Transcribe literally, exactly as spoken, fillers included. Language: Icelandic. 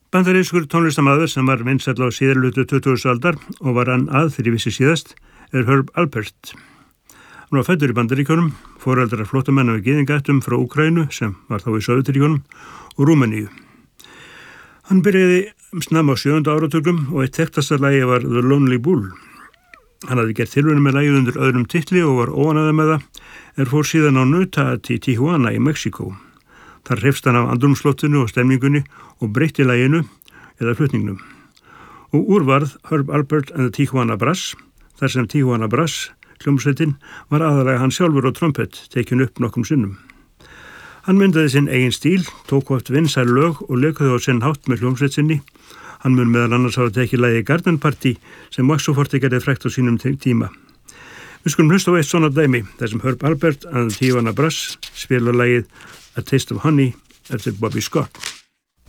Bandarískur tónlistarmaður sem var vinsæll á síðari hluta tuttugustu aldar og var hann að fyrir vissi síðast er Herb Alpert. Hann var fæddur í Bandaríkjunum, foreldrar flóttamenn og gyðingaættum frá Úkraínu sem var þá í Sovétríkjunum og Rúmeníu. Hann byrjaði snemma á sjöunda áratugnum og eitt þekktasta lagi var The Lonely Bull. Hann hafði gert tilraunir með lagið undir öðrum titli og var óánægður með það, er fór síðan á nautaat í Tijuana í Mexíkó. Þar hrifst hann af andrúmsloftinu og stemningunni og breytti laginu eða flutningnum. Og úr varð Herb Alpert and the Tijuana Brass, þar sem Tijuana Brass, hljómsveitin, var aðalega hann sjálfur og trompet, tekin upp nokkrum sinnum. Hann myndaði sinn eigin stíl, tók oft vinsæl lög og leikaði á sinn hátt með hljómsveit sinni. Hann mun meðal annars hafa tekið lagið Garden Party sem Maxoforti gerði frægt á sínum tíma. Við skulum hlusta á eitt svona dæmi, þar sem Herb Alpert and the Tijuana Brass spilar lagið A Taste of Honey eftir Bobby Scott.